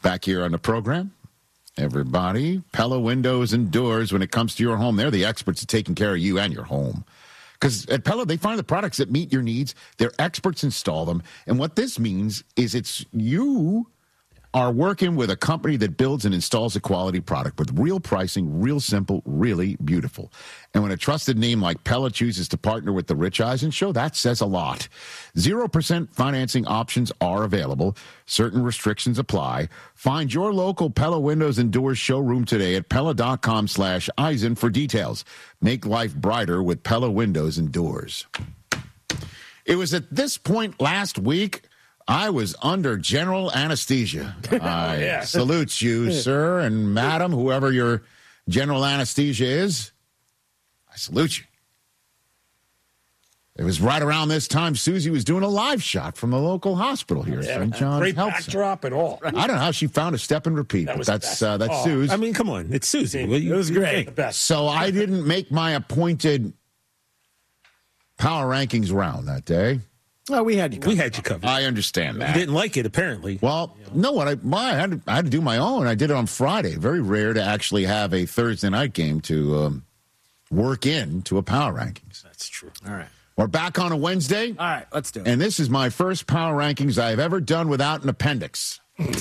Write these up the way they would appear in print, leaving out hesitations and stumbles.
Back here on the program, everybody, Pella Windows and Doors, when it comes to your home, they're the experts at taking care of you and your home. Because at Pella, they find the products that meet your needs. Their experts install them. And what this means is it's you are working with a company that builds and installs a quality product with real pricing, real simple, really beautiful. And when a trusted name like Pella chooses to partner with the Rich Eisen Show, that says a lot. 0% financing options are available. Certain restrictions apply. Find your local Pella Windows and Doors showroom today at Pella.com/Eisen for details. Make life brighter with Pella Windows and Doors. It was at this point last week I was under general anesthesia. I salute you, sir and madam, whoever your general anesthesia is. I salute you. It was right around this time Susie was doing a live shot from the local hospital here, St. John's Great Health backdrop and all. I don't know how she found a step and repeat, but that's Suze. I mean, come on. It's Susie. It was great. The best. So I didn't make my appointed power rankings round that day. Well, we had you covered. I understand that. You didn't like it, apparently. Well, no, I had to do my own. I did it on Friday. Very rare to actually have a Thursday night game to work into a power rankings. That's true. All right. We're back on a Wednesday. All right, let's do it. And this is my first power rankings I've ever done without an appendix.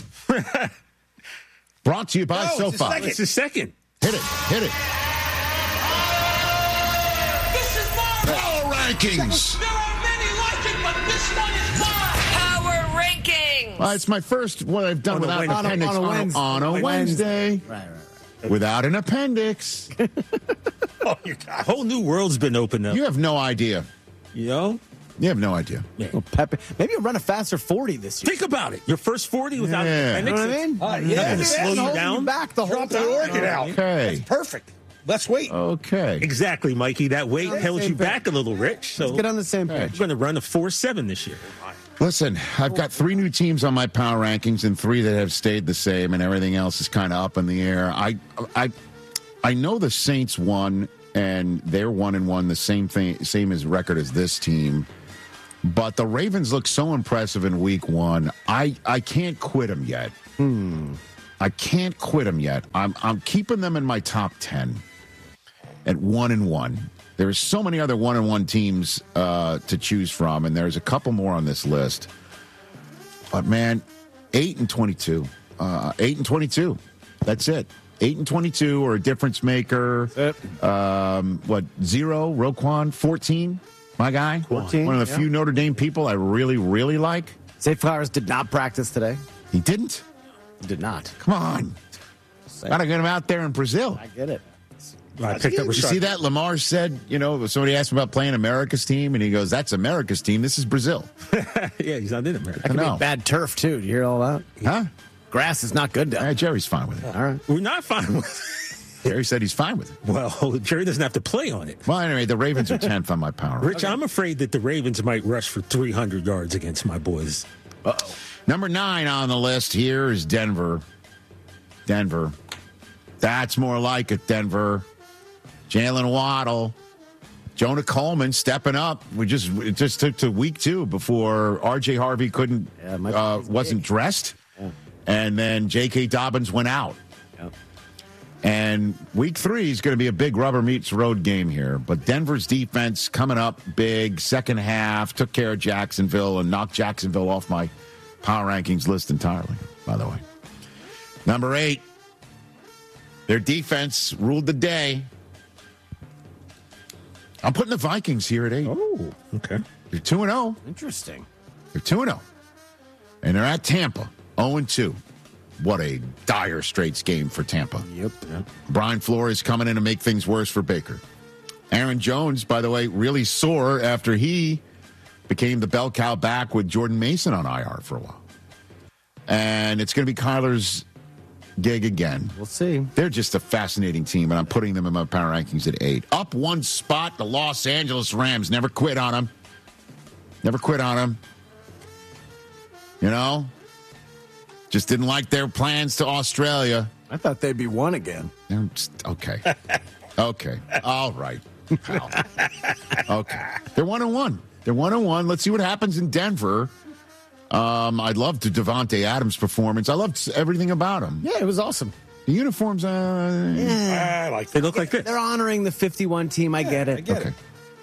Brought to you by SoFi. It's the second. Hit it. This is mine. Power rankings. There are many like it, but this one is mine. Power rankings. It's my first one I've done without an appendix on a Wednesday. Right. Without an appendix. A whole new world's been opened up. You have no idea. You know? You have no idea. Well, Pepe, maybe you'll run a faster 40 this year. Think about it. Your first 40 without Yeah. an You know appendix. what I mean? Nothing to slow you down. Back the whole Drop the time. organ out. Okay. Perfect. Let's wait. Okay. Exactly, Mikey. That weight On the held same you back a little, Rich. So Let's get on the same we're page. going to run a 4-7 this year. Listen, I've got 3 new teams on my power rankings and 3 that have stayed the same, and everything else is kind of up in the air. I know the Saints won, and they're 1-1, the same as record as this team. But the Ravens look so impressive in Week 1. I can't quit them yet. I can't quit them yet. I'm keeping them in my top 10 at 1-1. There's so many other 1-1 teams to choose from, and there's a couple more on this list. But man, 8-22, 8-22. That's it. 8-22 or a difference maker. 0, Roquan, 14, my guy. 14, one of the few Notre Dame people I really, really like. Zay Flowers did not practice today. He didn't? He did not. Come on. Gotta get him out there in Brazil. I get it. I picked up You Rashard. see that? Lamar said, somebody asked him about playing America's team, and he goes, that's America's team. This is Brazil. Yeah, he's not in America. That could No. be bad turf, too. Do you hear all that? Huh? Grass is not good down. Jerry's fine with it. All right. We're not fine with it. Jerry said he's fine with it. Well, Jerry doesn't have to play on it. Well, anyway, the Ravens are 10th on my power. Rich, I'm afraid that the Ravens might rush for 300 yards against my boys. Uh-oh. Number 9 on the list here is Denver. Denver. That's more like it, Denver. Jalen Waddle. Jonah Coleman stepping up. It just took to week 2 before R.J. Harvey wasn't dressed. Yeah. And then J.K. Dobbins went out. Yep. And week 3 is going to be a big rubber meets road game here. But Denver's defense coming up big. Second half, took care of Jacksonville and knocked Jacksonville off my power rankings list entirely, by the way. Number 8, their defense ruled the day. I'm putting the Vikings here at 8. Oh, okay. They're 2-0. Interesting. They're 2-0. And they're at Tampa, 0-2. What a dire straits game for Tampa. Yep. Brian Flores coming in to make things worse for Baker. Aaron Jones, by the way, really sore after he became the bell cow back with Jordan Mason on IR for a while. And it's going to be Kyler's gig again. We'll see. They're just a fascinating team, and I'm putting them in my power rankings at 8. Up 1 spot, the Los Angeles Rams. Never quit on them. Never quit on them. Just didn't like their plans to Australia. I thought they'd be 1 again. Okay. Okay. All right. Pal. Okay. They're 1-1. They're 1-1. Let's see what happens in Denver. I loved Devontae Adams' performance. I loved everything about him. Yeah, it was awesome. The uniforms, I like They look like this. They're honoring the 51 team. I get it. I get it.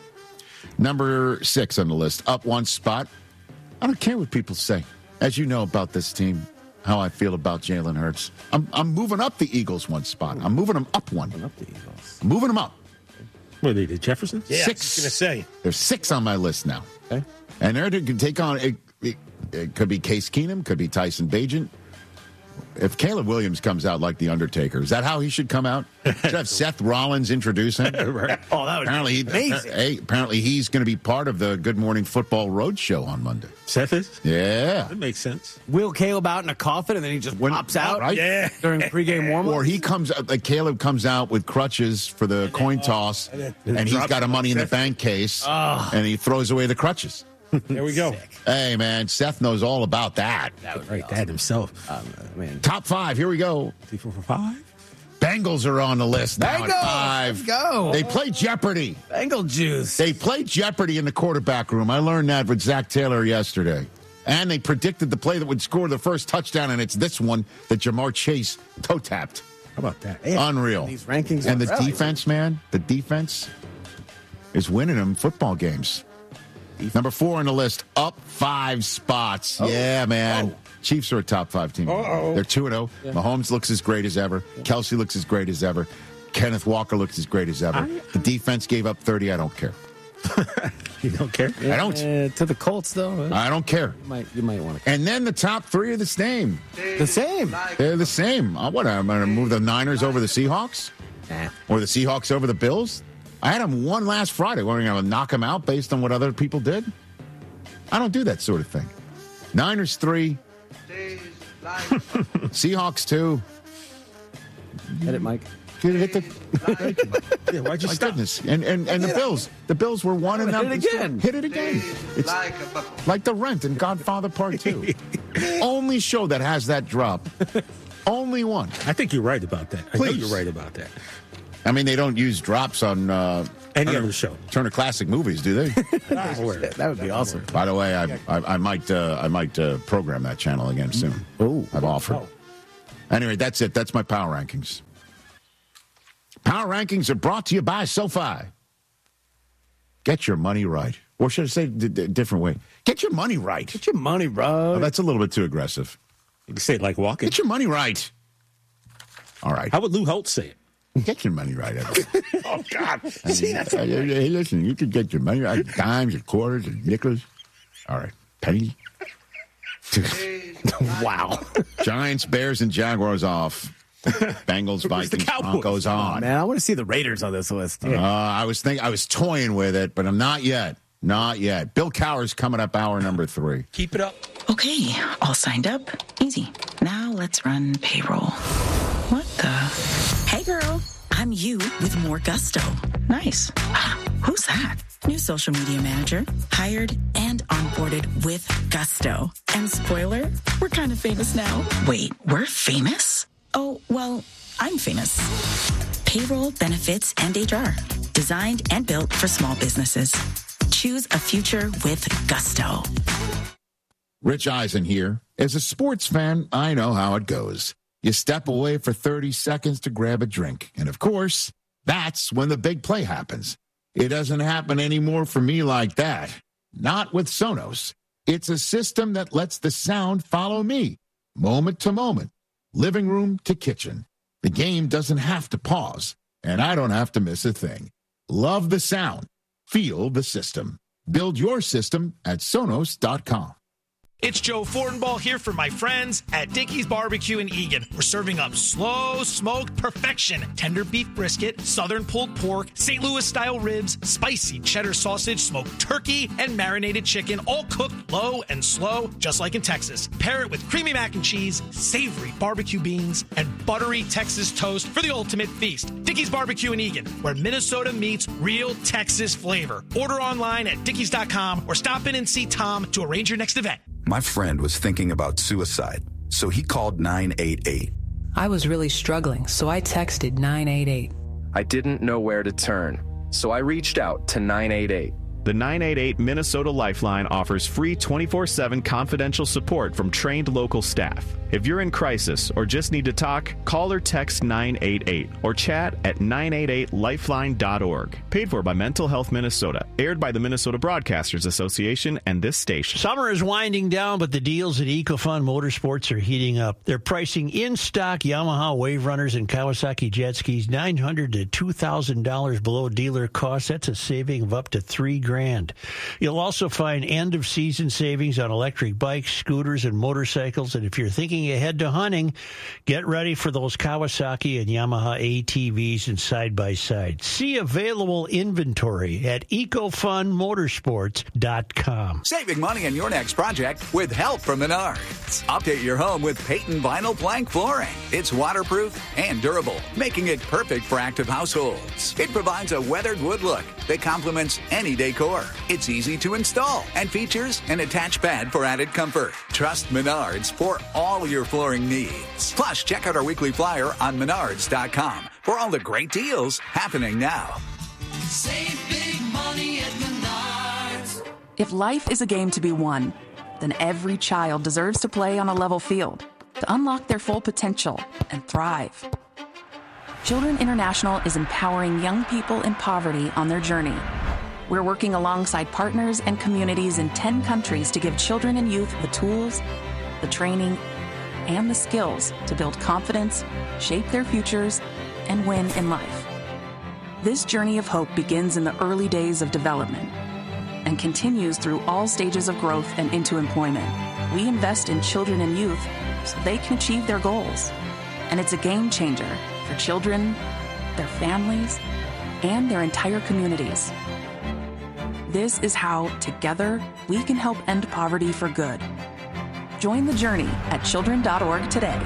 Number 6 on the list, up one spot. I don't care what people say. As you know about this team, how I feel about Jalen Hurts. I'm moving up the Eagles one spot. I'm moving them up one. Up the Eagles. I'm moving them up. What are they, the Jeffersons? Yeah, 6. I was going to say. There's 6 on my list now. Okay. And they're going to take on, it could be Case Keenum, could be Tyson Bagent. If Caleb Williams comes out like The Undertaker, is that how he should come out? Should have Seth Rollins introduce him? Right. Oh, that would Apparently, be amazing. apparently he's going to be part of the Good Morning Football Roadshow on Monday. Seth is? Yeah. That makes sense. Will Caleb out in a coffin and then he just pops out right? Yeah. during pregame warm-up? Or he comes, like Caleb comes out with crutches for the coin toss, and and he's drops got a them Money in the Seth. Bank case, and he throws away the crutches. There we go. Hey, man, Seth knows all about that. That would Right, be that himself. man. Top 5, here we go. 3, 4, 5. Bengals are on the list now at Bengals, 5. let's go. They play Jeopardy. Bengal juice. They play Jeopardy in the quarterback room. I learned that with Zach Taylor yesterday. And they predicted the play that would score the first touchdown, and it's this one that Jamar Chase toe-tapped. How about that? Unreal. These rankings and are the rallies. defense, man, the defense is winning them football games. Number 4 on the list, up 5 spots. Yeah, man. Chiefs are a top 5 team. Uh-oh. They're 2-0. Mahomes looks as great as ever. Kelsey looks as great as ever. Kenneth Walker looks as great as ever. The defense gave up 30. I don't care. You don't care? I don't. To the Colts, though. I don't care. You might want to. And then the top 3 are the same. The same. They're the same. What, I'm going to move the Niners over the Seahawks? Nah. Or the Seahawks over the Bills? I had them one last Friday. We're going to knock them out based on what other people did? I don't do that sort of thing. Niners 3. Seahawks 2. Get it, Mike? Hit the, Yeah, why'd you my stop? goodness. And the Bills. The Bills were 1 and Hit it again. Hit it again. It's like The Rent in Godfather Part 2. Only show that has that drop. Only one. I think you're right about that. I know Please. you're right about that. I mean, they don't use drops on Any other show. Turner Classic Movies, do they? That would be awesome. By the way, I might program that channel again soon. Oh, I've offered. Anyway, that's it. That's my power rankings. Power rankings are brought to you by SoFi. Get your money right. Or should I say a different way? Get your money right. Get your money, bro. Oh, that's a little bit too aggressive. You can say it like walking. Get your money right. All right. How would Lou Holtz say it? Get your money right. Oh, God. See, that's Hey, listen, you can get your money right. Dimes and quarters and nickels. All right. Penny. Wow. Giants, Bears, and Jaguars off. Bengals, Vikings, Cowboys? Broncos on. Man, I want to see the Raiders on this list. I was toying with it, but I'm not yet. Not yet. Bill Cowher's coming up hour number 3. keep it up. Okay, all signed up. Easy. Now let's run payroll. What the? Hey, girl. I'm you with more gusto. Nice. Who's that? New social media manager. Hired and onboarded with gusto. And spoiler, we're kind of famous now. Wait, we're famous? Oh, well, I'm famous. Payroll, benefits, and HR. Designed and built for small businesses. Choose a future with gusto. Rich Eisen here. As a sports fan, I know how it goes. You step away for 30 seconds to grab a drink. And of course, that's when the big play happens. It doesn't happen anymore for me like that. Not with Sonos. It's a system that lets the sound follow me, moment to moment, living room to kitchen. The game doesn't have to pause, and I don't have to miss a thing. Love the sound. Feel the system. Build your system at Sonos.com. It's Joe Fortenbaugh here for my friends at Dickey's Barbecue in Eagan. We're serving up slow smoked perfection. Tender beef brisket, southern pulled pork, St. Louis style ribs, spicy cheddar sausage, smoked turkey, and marinated chicken, all cooked low and slow, just like in Texas. Pair it with creamy mac and cheese, savory barbecue beans, and buttery Texas toast for the ultimate feast. Dickey's Barbecue in Eagan, where Minnesota meets real Texas flavor. Order online at dickeys.com or stop in and see Tom to arrange your next event. My friend was thinking about suicide, so he called 988. I was really struggling, so I texted 988. I didn't know where to turn, so I reached out to 988. The 988 Minnesota Lifeline offers free 24/7 confidential support from trained local staff. If you're in crisis or just need to talk, call or text 988 or chat at 988lifeline.org. Paid for by Mental Health Minnesota. Aired by the Minnesota Broadcasters Association and this station. Summer is winding down, but the deals at EcoFun Motorsports are heating up. They're pricing in-stock Yamaha Wave Runners and Kawasaki jet skis $900 to $2,000 below dealer cost. That's a saving of up to $3,000. You'll also find end-of-season savings on electric bikes, scooters, and motorcycles. And if you're thinking ahead to hunting, get ready for those Kawasaki and Yamaha ATVs and side-by-side. See available inventory at EcoFunMotorsports.com. Saving money on your next project with help from Menards. Update your home with Peyton Vinyl Plank Flooring. It's waterproof and durable, making it perfect for active households. It provides a weathered wood look that complements any decor. It's easy to install and features an attached bed for added comfort. Trust Menards for all your flooring needs. Plus, check out our weekly flyer on Menards.com for all the great deals happening now. Save big money at Menards. If life is a game to be won, then every child deserves to play on a level field to unlock their full potential and thrive. Children International is empowering young people in poverty on their journey. We're working alongside partners and communities in 10 countries to give children and youth the tools, the training, and the skills to build confidence, shape their futures, and win in life. This journey of hope begins in the early days of development and continues through all stages of growth and into employment. We invest in children and youth so they can achieve their goals. And it's a game changer for children, their families, and their entire communities. This is how, together, we can help end poverty for good. Join the journey at children.org today.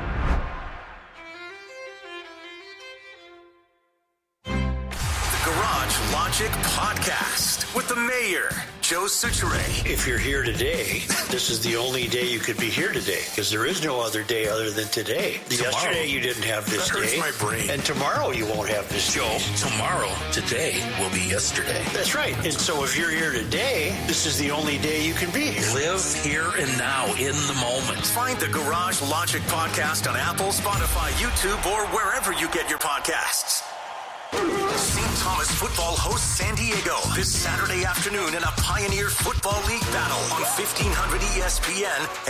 The Garage Logic Podcast with the mayor, Joe Soucheray. If you're here today, this is the only day you could be here today, because there is no other day other than today. Yesterday you didn't have this That hurts day. my brain. And tomorrow you won't have this Joe, day. tomorrow, today will be yesterday. That's right. And so if you're here today, this is the only day you can be here. Live here and now in the moment. Find the Garage Logic Podcast on Apple, Spotify, YouTube, or wherever you get your podcasts. St. Thomas football hosts San Diego this Saturday afternoon in a Pioneer Football League battle on 1500 ESPN